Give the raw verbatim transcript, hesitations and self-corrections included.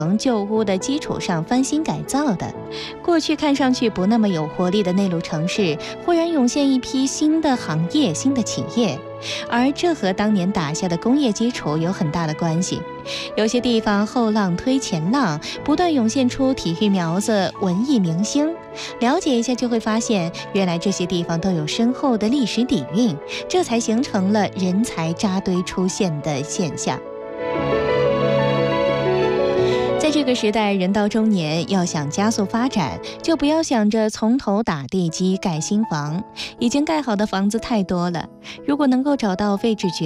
旧屋的基础上翻新改造的。过去看上去不那么有活力的内陆城市，忽然涌现一批新的行业、新的企业，而这和当年打下的工业基础有很大的关系。有些地方后浪推前浪，不断涌现出体育苗子、文艺明星。了解一下就会发现，原来这些地方都有深厚的历史底蕴，这才形成了人才扎堆出现的现象。在这个时代，人到中年要想加速发展，就不要想着从头打地基盖新房，已经盖好的房子太多了。如果能够找到位置